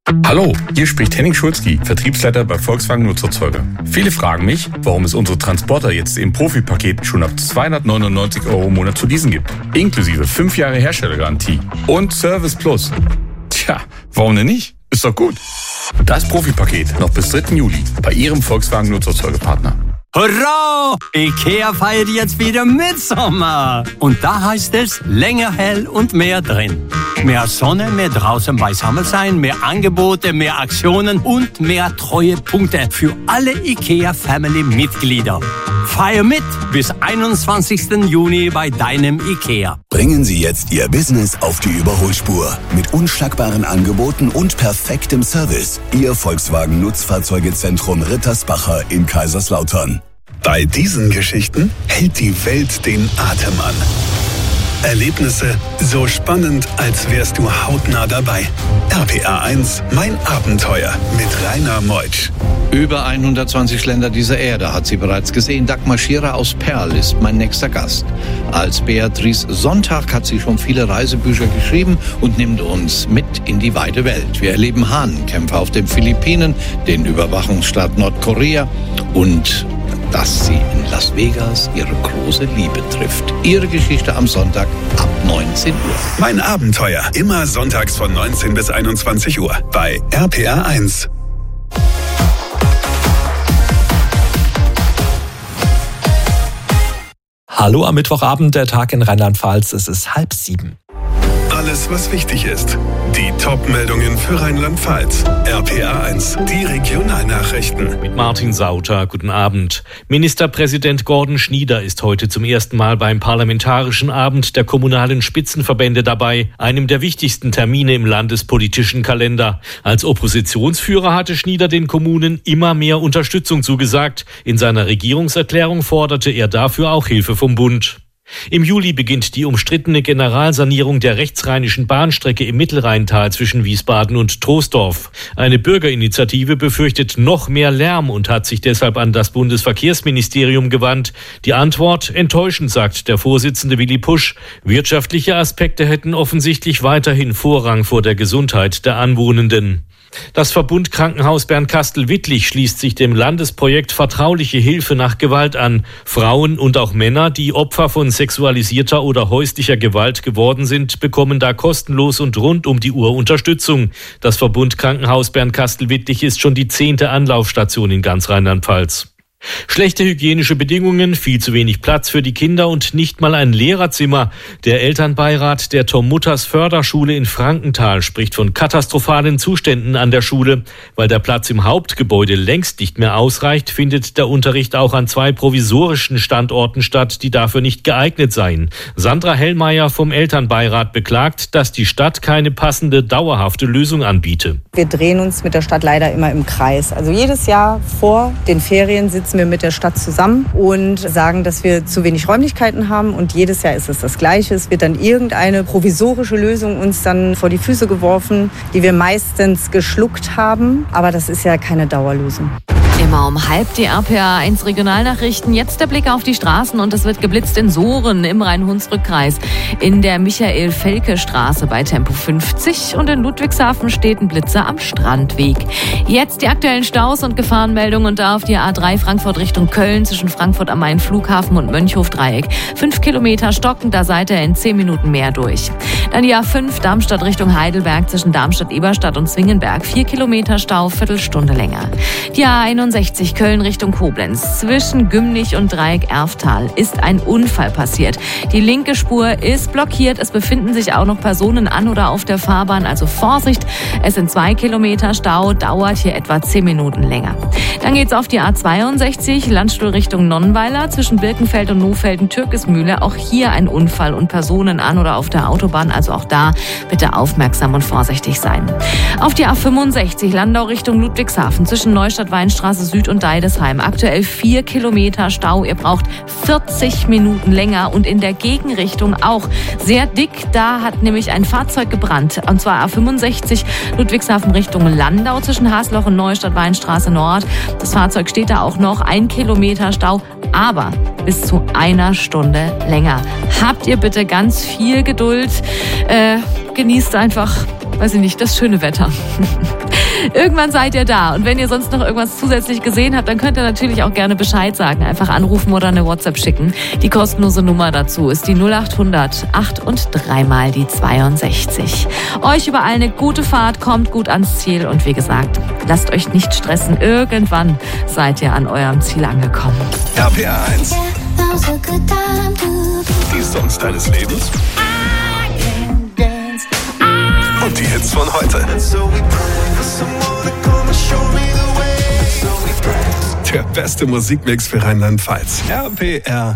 Hallo, hier spricht Henning Schulzki, Vertriebsleiter bei Volkswagen Nutzerzeuger. Viele fragen mich, warum es unsere Transporter jetzt im Profipaket schon ab 299 € im Monat zu leasen gibt. Inklusive 5 Jahre Herstellergarantie und Service Plus. Tja, warum denn nicht? Ist doch gut. Das Profipaket noch bis 3. Juli bei Ihrem Volkswagen Nutzerzeugerpartner. Hurra! IKEA feiert jetzt wieder Mitsommer. Und da heißt es länger hell und mehr drin. Mehr Sonne, mehr draußen beisammen sein, mehr Angebote, mehr Aktionen und mehr Treuepunkte für alle IKEA-Family-Mitglieder. Feier mit bis 21. Juni bei deinem IKEA. Bringen Sie jetzt Ihr Business auf die Überholspur. Mit unschlagbaren Angeboten und perfektem Service. Ihr Volkswagen Nutzfahrzeugezentrum Rittersbacher in Kaiserslautern. Bei diesen Geschichten hält die Welt den Atem an. Erlebnisse so spannend, als wärst du hautnah dabei. RPA 1, mein Abenteuer mit Rainer Meutsch. Über 120 Länder dieser Erde hat sie bereits gesehen. Dagmar Scherer aus Perl ist mein nächster Gast. Als Beatrice Sonntag hat sie schon viele Reisebücher geschrieben und nimmt uns mit in die weite Welt. Wir erleben Hahnenkämpfe auf den Philippinen, den Überwachungsstaat Nordkorea und dass sie in Las Vegas ihre große Liebe trifft. Ihre Geschichte am Sonntag ab 19 Uhr. Mein Abenteuer, immer sonntags von 19 bis 21 Uhr bei RPA 1. Hallo am Mittwochabend, der Tag in Rheinland-Pfalz. Es ist 6:30. Alles, was wichtig ist. Die Top-Meldungen für Rheinland-Pfalz. RPA 1, die Regionalnachrichten. Mit Martin Sauter, guten Abend. Ministerpräsident Gordon Schnieder ist heute zum ersten Mal beim Parlamentarischen Abend der kommunalen Spitzenverbände dabei, einem der wichtigsten Termine im landespolitischen Kalender. Als Oppositionsführer hatte Schnieder den Kommunen immer mehr Unterstützung zugesagt. In seiner Regierungserklärung forderte er dafür auch Hilfe vom Bund. Im Juli beginnt die umstrittene Generalsanierung der rechtsrheinischen Bahnstrecke im Mittelrheintal zwischen Wiesbaden und Troisdorf. Eine Bürgerinitiative befürchtet noch mehr Lärm und hat sich deshalb an das Bundesverkehrsministerium gewandt. Die Antwort enttäuschend, sagt der Vorsitzende Willi Pusch. Wirtschaftliche Aspekte hätten offensichtlich weiterhin Vorrang vor der Gesundheit der Anwohnenden. Das Verbund Krankenhaus Bernkastel-Wittlich schließt sich dem Landesprojekt Vertrauliche Hilfe nach Gewalt an. Frauen und auch Männer, die Opfer von sexualisierter oder häuslicher Gewalt geworden sind, bekommen da kostenlos und rund um die Uhr Unterstützung. Das Verbund Krankenhaus Bernkastel-Wittlich ist schon die 10. Anlaufstation in ganz Rheinland-Pfalz. Schlechte hygienische Bedingungen, viel zu wenig Platz für die Kinder und nicht mal ein Lehrerzimmer. Der Elternbeirat der Tom Mutters Förderschule in Frankenthal spricht von katastrophalen Zuständen an der Schule. Weil der Platz im Hauptgebäude längst nicht mehr ausreicht, findet der Unterricht auch an 2 provisorischen Standorten statt, die dafür nicht geeignet seien. Sandra Hellmeier vom Elternbeirat beklagt, dass die Stadt keine passende, dauerhafte Lösung anbiete. Wir drehen uns mit der Stadt leider immer im Kreis. Also jedes Jahr vor den Ferien sitzen wir mit der Stadt zusammen und sagen, dass wir zu wenig Räumlichkeiten haben, und jedes Jahr ist es das Gleiche. Es wird dann irgendeine provisorische Lösung uns dann vor die Füße geworfen, die wir meistens geschluckt haben, aber das ist ja keine Dauerlösung. Immer um 12:30 die RPA 1 Regionalnachrichten. Jetzt der Blick auf die Straßen, und es wird geblitzt in Sohren im Rhein-Hunsrück-Kreis, in der Michael-Felke-Straße bei Tempo 50, und in Ludwigshafen steht ein Blitzer am Strandweg. Jetzt die aktuellen Staus und Gefahrenmeldungen, und da auf die A3 Frankfurt Richtung Köln zwischen Frankfurt am Main Flughafen und Mönchhof-Dreieck. 5 Kilometer stocken, da seid ihr in 10 Minuten mehr durch. Dann die A5 Darmstadt Richtung Heidelberg zwischen Darmstadt-Eberstadt und Zwingenberg. 4 Kilometer Stau, Viertelstunde länger. Die A61 Köln Richtung Koblenz. Zwischen Gümnich und Dreieck Erftal ist ein Unfall passiert. Die linke Spur ist blockiert. Es befinden sich auch noch Personen an oder auf der Fahrbahn, also Vorsicht. Es sind 2 Kilometer Stau, dauert hier etwa 10 Minuten länger. Dann geht's auf die A62 Landstuhl Richtung Nonnweiler zwischen Birkenfeld und Nohfelden-Türkismühle. Auch hier ein Unfall und Personen an oder auf der Autobahn, also auch da bitte aufmerksam und vorsichtig sein. Auf die A65 Landau Richtung Ludwigshafen zwischen Neustadt-Weinstraße Süd und Deidesheim. Aktuell 4 Kilometer Stau. Ihr braucht 40 Minuten länger, und in der Gegenrichtung auch sehr dick. Da hat nämlich ein Fahrzeug gebrannt. Und zwar A65 Ludwigshafen Richtung Landau zwischen Hasloch und Neustadt-Weinstraße Nord. Das Fahrzeug steht da auch noch. 1 Kilometer Stau, aber bis zu 1 Stunde länger. Habt ihr bitte ganz viel Geduld. Genießt einfach, weiß ich nicht, das schöne Wetter. Irgendwann seid ihr da. Und wenn ihr sonst noch irgendwas zusätzlich gesehen habt, dann könnt ihr natürlich auch gerne Bescheid sagen. Einfach anrufen oder eine WhatsApp schicken. Die kostenlose Nummer dazu ist die 0800 8 und 3 mal die 62. Euch überall eine gute Fahrt, kommt gut ans Ziel und wie gesagt, lasst euch nicht stressen. Irgendwann seid ihr an eurem Ziel angekommen. RPA 1. Die Songs deines Lebens. Und die Hits von heute. Der beste Musikmix für Rheinland-Pfalz. RPR